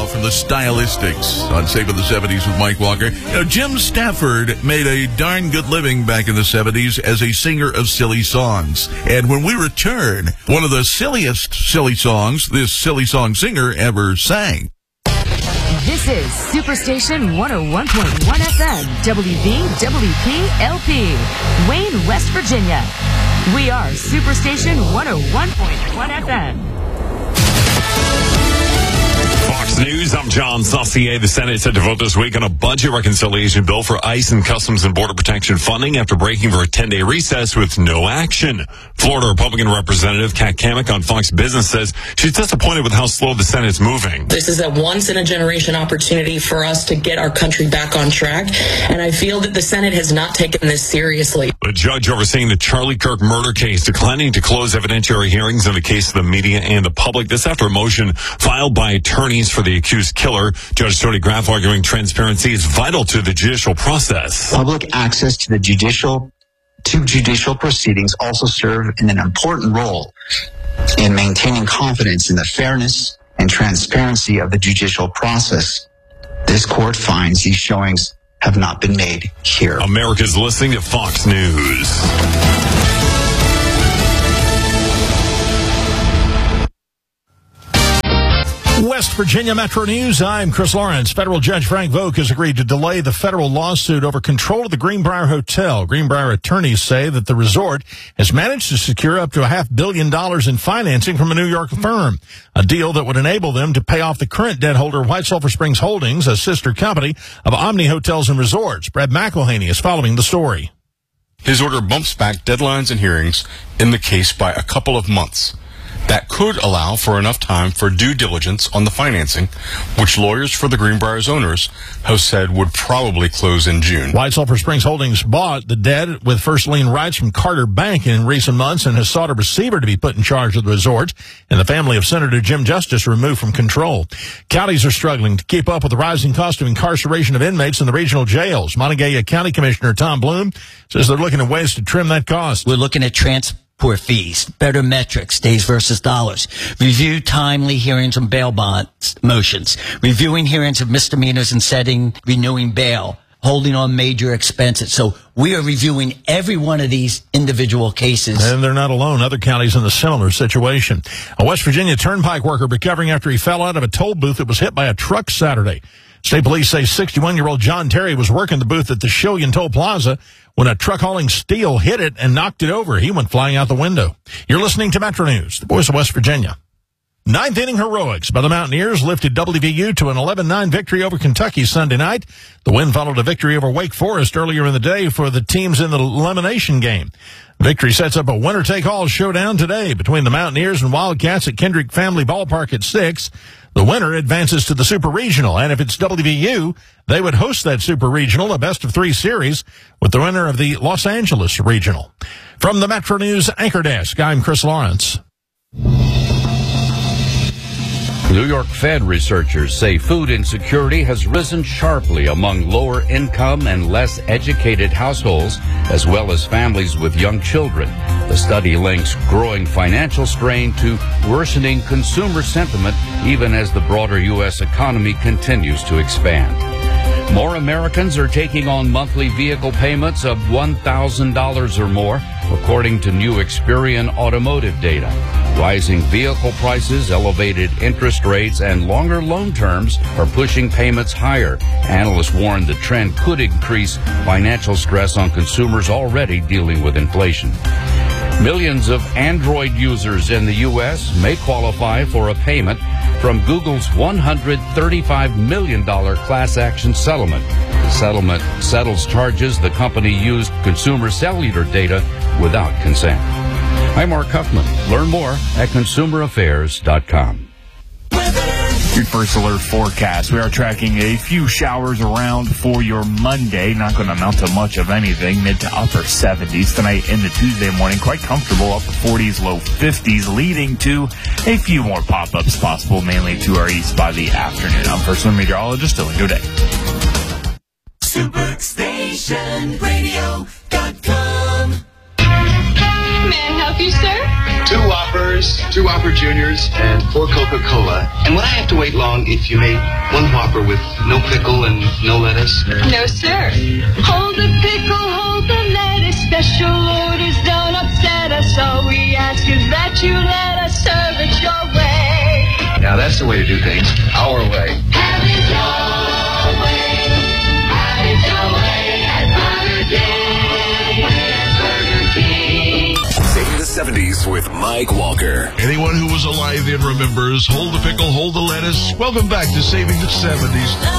now from the Stylistics on Save of the 70s with Mike Walker. Jim Stafford made a darn good living back in the 70s as a singer of silly songs. And when we return, one of the silliest silly songs this silly song singer ever sang. This is Superstation 101.1 FM, WVWP-LP, Wayne, West Virginia. We are Superstation 101.1 FM. Fox News, I'm John Saucier. The Senate set to vote this week on a budget reconciliation bill for ICE and Customs and Border Protection funding after breaking for a 10-day recess with no action. Florida Republican Representative Kat Cammack on Fox Business says she's disappointed with how slow the Senate's moving. This is a once-in-a-generation opportunity for us to get our country back on track, and I feel that the Senate has not taken this seriously. The judge overseeing the Charlie Kirk murder case declining to close evidentiary hearings in the case of the media and the public. This after a motion filed by attorneys for the accused killer. Judge Tony Graff arguing transparency is vital to the judicial process. Public access to judicial proceedings also serve in an important role in maintaining confidence in the fairness and transparency of the judicial process. This court finds these showings have not been made here. America's listening to Fox News. West Virginia Metro News, I'm Chris Lawrence. Federal Judge Frank Vogt has agreed to delay the federal lawsuit over control of the Greenbrier Hotel. Greenbrier attorneys say that the resort has managed to secure up to $500 million in financing from a New York firm, a deal that would enable them to pay off the current debt holder, White Sulphur Springs Holdings, a sister company of Omni Hotels and Resorts. Brad McElhaney is following the story. His order bumps back deadlines and hearings in the case by a couple of months. That could allow for enough time for due diligence on the financing, which lawyers for the Greenbrier's owners have said would probably close in June. White Sulphur Springs Holdings bought the debt with first lien rights from Carter Bank in recent months and has sought a receiver to be put in charge of the resort, and the family of Senator Jim Justice removed from control. Counties are struggling to keep up with the rising cost of incarceration of inmates in the regional jails. Montague County Commissioner Tom Bloom says they're looking at ways to trim that cost. We're looking at transport fees, better metrics, days versus dollars, review timely hearings on bail bond motions, reviewing hearings of misdemeanors and renewing bail, holding on major expenses. So we are reviewing every one of these individual cases. And they're not alone. Other counties in a similar situation. A West Virginia turnpike worker recovering after he fell out of a toll booth that was hit by a truck Saturday. State police say 61-year-old John Terry was working the booth at the Shillian Toll Plaza when a truck hauling steel hit it and knocked it over. He went flying out the window. You're listening to Metro News, the voice of West Virginia. Ninth inning heroics by the Mountaineers lifted WVU to an 11-9 victory over Kentucky Sunday night. The win followed a victory over Wake Forest earlier in the day for the teams in the elimination game. Victory sets up a winner-take-all showdown today between the Mountaineers and Wildcats at Kendrick Family Ballpark at 6. The winner advances to the Super Regional, and if it's WVU, they would host that Super Regional, a best-of-3 series, with the winner of the Los Angeles Regional. From the Metro News Anchor Desk, I'm Chris Lawrence. New York Fed researchers say food insecurity has risen sharply among lower-income and less educated households, as well as families with young children. The study links growing financial strain to worsening consumer sentiment, even as the broader U.S. economy continues to expand. More Americans are taking on monthly vehicle payments of $1,000 or more, according to new Experian automotive data. Rising vehicle prices, elevated interest rates, and longer loan terms are pushing payments higher. Analysts warn the trend could increase financial stress on consumers already dealing with inflation. Millions of Android users in the U.S. may qualify for a payment from Google's $135 million class action settlement. The settlement settles charges the company used consumer cellular data without consent. I'm Mark Huffman. Learn more at consumeraffairs.com. Your first alert forecast. We are tracking a few showers around for your Monday. Not going to amount to much of anything. Mid to upper 70s tonight into Tuesday morning. Quite comfortable. Upper 40s, low 50s, leading to a few more pop-ups possible, mainly to our east by the afternoon. I'm first one meteorologist Dylan Godet. SuperStationRadio.com. May I help you, sir? 2 Whoppers, 2 Whopper Juniors, and 4 Coca-Cola. And when I have to wait long, if you made one Whopper with no pickle and no lettuce? No, sir. Hold the pickle, hold the lettuce. Special orders don't upset us. All we ask is that you let us serve it your way. Now that's the way to do things. Our way. Have it your way. Have it your way at Burger King. Saving the 70s with Mike Walker. Anyone who was alive then remembers Hold the Pickle, Hold the Lettuce. Welcome back to Saving the 70s.